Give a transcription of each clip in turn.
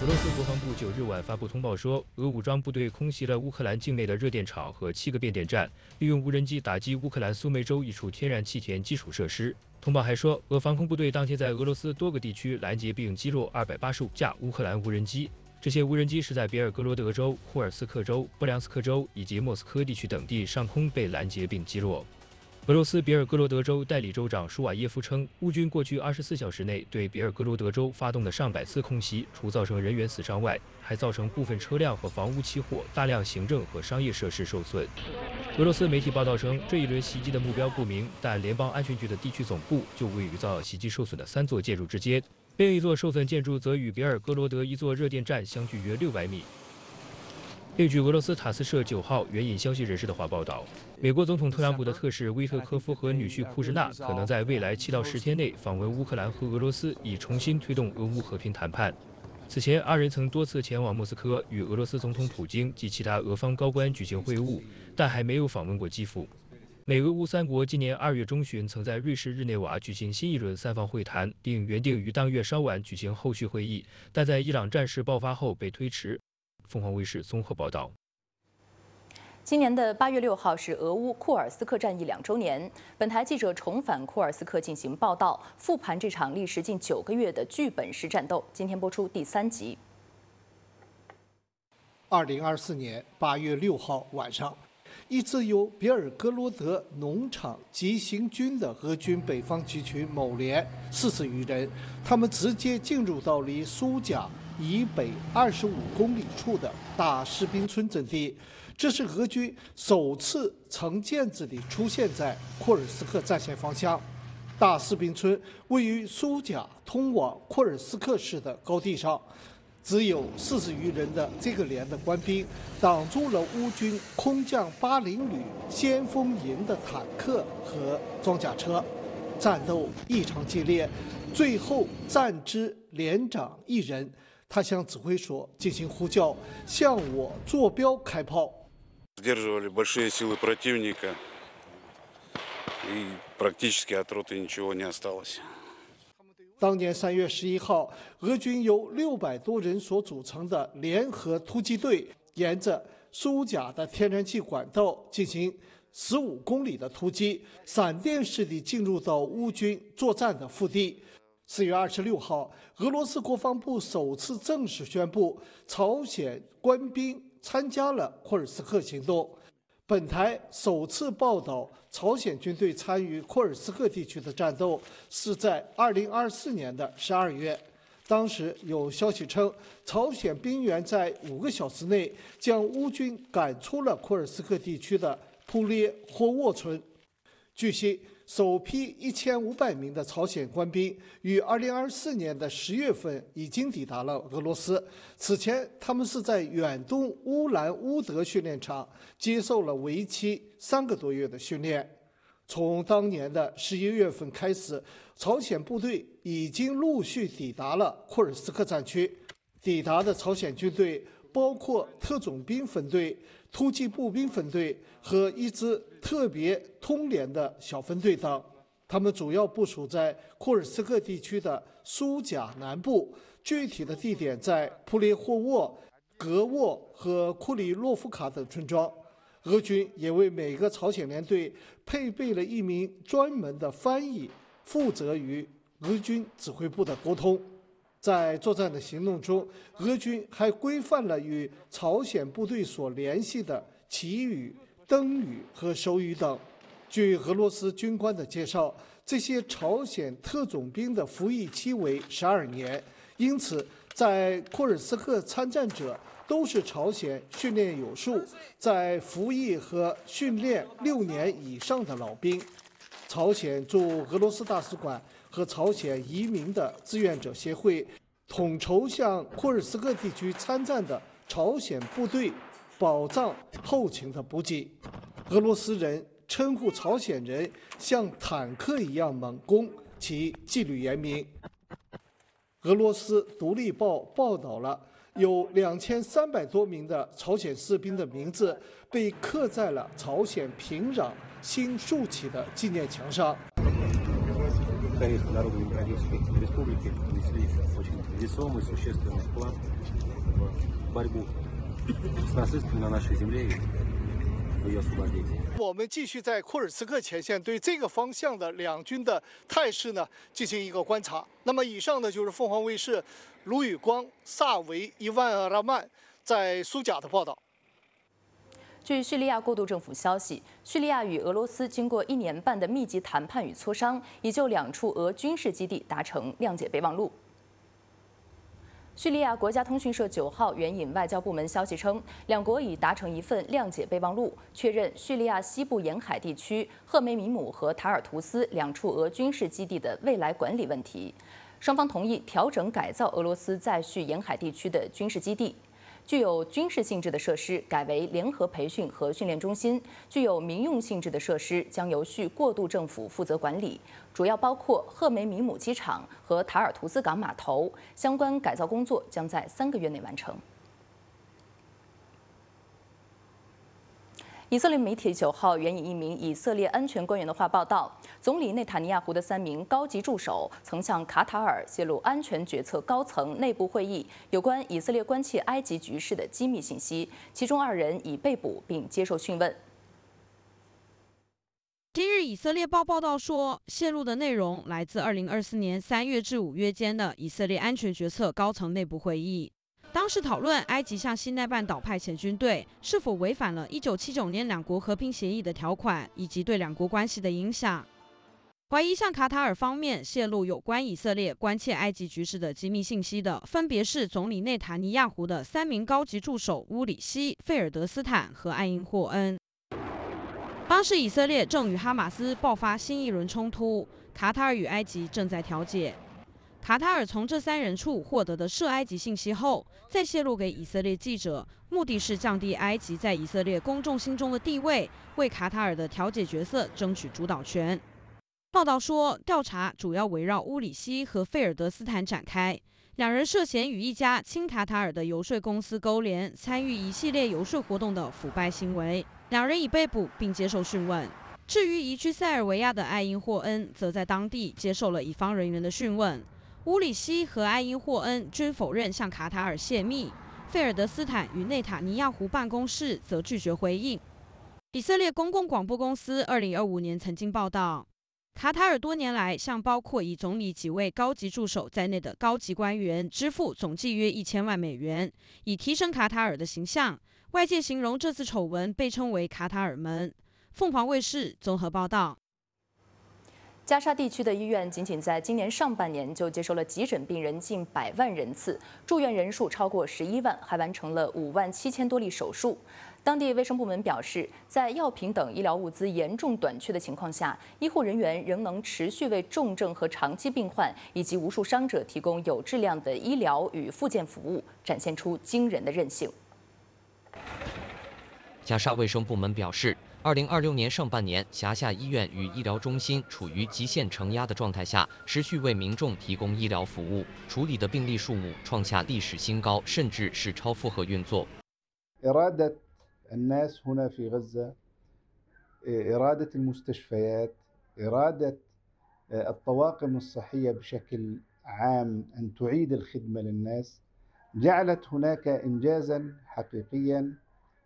俄罗斯国防部9日晚发布通报说，俄武装部队空袭了乌克兰境内的热电厂和7个变电站，利用无人机打击乌克兰苏梅州一处天然气田基础设施。通报还说，俄防空部队当天在俄罗斯多个地区拦截并击落285架乌克兰无人机。这些无人机是在别尔哥罗德州、库尔斯克州、布良斯克州以及莫斯科地区等地上空被拦截并击落。俄罗斯别尔哥罗德州代理州长舒瓦耶夫称，乌军过去24小时内对别尔哥罗德州发动的上百次空袭，除造成人员死伤外，还造成部分车辆和房屋起火，大量行政和商业设施受损。俄罗斯媒体报道称，这一轮袭击的目标不明，但联邦安全局的地区总部就位于遭袭击受损的3座建筑之间，另一座受损建筑则与别尔哥罗德一座热电站相距约600米。另据俄罗斯塔斯社9号援引消息人士的话报道，美国总统特朗普的特使威特科夫和女婿库什纳可能在未来7到10天内访问乌克兰和俄罗斯，以重新推动俄乌和平谈判。此前，2人曾多次前往莫斯科与俄罗斯总统普京及其他俄方高官举行会晤，但还没有访问过基辅。美俄乌3国今年2月中旬曾在瑞士日内瓦举行新一轮3方会谈，并原定于当月稍晚举行后续会议，但在伊朗战事爆发后被推迟。凤凰卫视综合报道。 今年的8月6号是俄乌库尔斯克战役2周年。本台记者重返库尔斯克进行报道，复盘这场历时近9个月的剧本式战斗。今天播出第3集。 2024年8月6号晚上，一支由别尔哥罗德农场急行军的俄军北方集群某连40余人，他们直接进入到离苏贾以北25公里处的大士兵村阵地。这是俄军首次成建制地出现在库尔斯克战线方向。大士兵村位于苏贾通往库尔斯克市的高地上，只有40余人的这个连的官兵挡住了乌军空降80旅先锋营的坦克和装甲车，战斗异常激烈。最后战之连长1人，他向指挥所进行呼叫，向我坐标开炮。 Сдерживали большие силы противника, и практически от роты ничего не осталось. 当年3月11号，俄军由600多人所组成的联合突击队，沿着苏贾的天然气管道进行15公里的突击，闪电式地进入到乌军作战的腹地。4月26号，俄罗斯国防部首次正式宣布，朝鲜官兵参加了库尔斯克行动。本台首次报道朝鲜军队参与库尔斯克地区的战斗是在2024年的12月。当时有消息称，朝鲜兵员在5个小时内将乌军赶出了库尔斯克地区的普列霍沃村。据悉，首批1500名的朝鲜官兵于2024年的10月份已经抵达了俄罗斯。此前，他们是在远东乌兰乌德训练场接受了为期3个多月的训练。从当年的11月份开始，朝鲜部队已经陆续抵达了库尔斯克战区。抵达的朝鲜军队包括特种兵分队、突击步兵分队和一支特别通联的小分队等，他们主要部署在库尔斯克地区的苏贾南部，具体的地点在普列霍沃、格沃和库里洛夫卡等村庄。俄军也为每个朝鲜联队配备了一名专门的翻译，负责与俄军指挥部的沟通。在作战的行动中，俄军还规范了与朝鲜部队所联系的祈语、灯语和手语等。据俄罗斯军官的介绍，这些朝鲜特种兵的服役期为12年，因此在库尔斯克参战者都是朝鲜训练有素、在服役和训练6年以上的老兵。朝鲜驻俄罗斯大使馆和朝鲜移民的志愿者协会统筹向库尔斯克地区参战的朝鲜部队保障后勤的补给。俄罗斯人称呼朝鲜人像坦克一样猛攻，其纪律严明。俄罗斯独立报报道了有2300多名的朝鲜士兵的名字被刻在了朝鲜平壤新竖起的纪念墙上。 весомый, существенный вклад в борьбу с нацистами на нашей земле и в ее освобождении。 我们继续在库尔斯克前线对这个方向的两军的态势呢进行一个观察。那么以上呢就是凤凰卫视卢宇光、萨维、伊万·拉曼在苏贾的报道。 据叙利亚过渡政府消息，叙利亚与俄罗斯经过1年半的密集谈判与磋商，已就2处俄军事基地达成谅解备忘录。叙利亚国家通讯社9号援引外交部门消息称，两国已达成一份谅解备忘录，确认叙利亚西部沿海地区赫梅米姆和塔尔图斯2处俄军事基地的未来管理问题。双方同意调整改造俄罗斯在叙沿海地区的军事基地。具有军事性质的设施改为联合培训和训练中心，具有民用性质的设施将由叙过渡政府负责管理，主要包括赫梅米姆机场和塔尔图斯港码头。相关改造工作将在3个月内完成。以色列媒体9号援引一名以色列安全官员的话报道，总理内塔尼亚胡的3名高级助手曾向卡塔尔泄露安全决策高层内部会议有关以色列关切埃及局势的机密信息，其中2人已被捕并接受讯问。 今日以色列报报道说，泄露的内容来自2024年3月至5月间的以色列安全决策高层内部会议。当时讨论埃及向西奈半岛派遣军队是否违反了1979年2国和平协议的条款，以及对2国关系的影响。怀疑向卡塔尔方面泄露有关以色列关切埃及局势的机密信息的，分别是总理内塔尼亚胡的3名高级助手乌里希、费尔德斯坦和艾因霍恩。当时以色列正与哈马斯爆发新一轮冲突，卡塔尔与埃及正在调解。卡塔尔从这3人处获得的涉埃及信息后，再泄露给以色列记者，目的是降低埃及在以色列公众心中的地位，为卡塔尔的调解角色争取主导权。报道说，调查主要围绕乌里希和费尔德斯坦展开，2人涉嫌与一家亲卡塔尔的游说公司勾连，参与一系列游说活动的腐败行为。2人已被捕并接受讯问。至于移居塞尔维亚的艾因霍恩，则在当地接受了乙方人员的讯问。乌里希和艾因霍恩均否认向卡塔尔泄密，费尔德斯坦与内塔尼亚胡办公室则拒绝回应。以色列公共广播公司2025年曾经报道，卡塔尔多年来向包括以总理几位高级助手在内的高级官员支付总计约1000万美元，以提升卡塔尔的形象。外界形容这次丑闻被称为卡塔尔门。凤凰卫视综合报道。 加沙地区的医院仅仅在今年上半年就接收了急诊病人近100万人次，住院人数超过11万，还完成了5万7000多例手术。当地卫生部门表示，在药品等医疗物资严重短缺的情况下，医护人员仍能持续为重症和长期病患以及无数伤者提供有质量的医疗与复健服务，展现出惊人的韧性。 加沙卫生部门表示，2026年上半年，辖下医院与医疗中心处于极限承压的状态下，持续为民众提供医疗服务，处理的病例数目创下历史新高，甚至是超负荷运作。 إرادة الناس هنا في غزة، إرادة المستشفيات، إرادة الطواقم الصحية بشكل عام أن تعيد الخدمة للناس، جعلت هناك إنجازا حقيقيا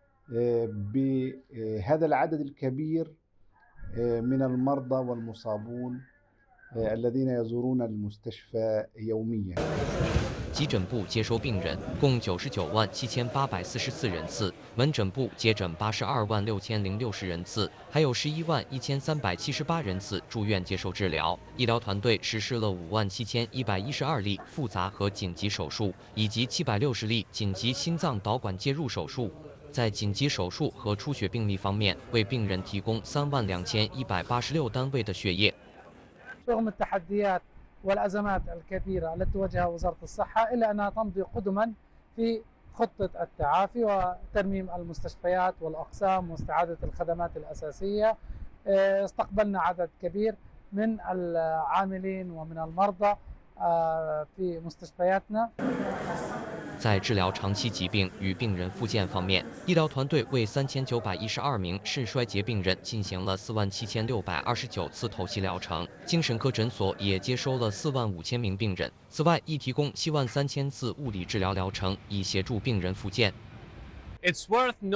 بهذا العدد الكبير من المرضى والمصابون الذين يزورون المستشفى يوميا。 急诊部接收病人共997844人次，门诊部接诊826060人次，还有111378人次住院接受治疗。医疗团队实施了57112例复杂和紧急手术，以及760例紧急心脏导管介入手术。在紧急手术和出血病例方面，为病人提供32186单位的血液。 رغم التحديات والأزمات الكبيرة التي تواجهها وزارة الصحة إلا أنها تمضي قدما في خطة التعافي وترميم المستشفيات والأقسام واستعادة الخدمات الأساسية. استقبلنا عدد كبير من العاملين ومن المرضى في مستشفياتنا. 在治疗长期疾病与病人复健方面，医疗团队为3912名肾衰竭病人进行了47629次透析疗程，精神科诊所也接收了45000名病人。此外，亦提供73000次物理治疗疗程，以协助病人复健。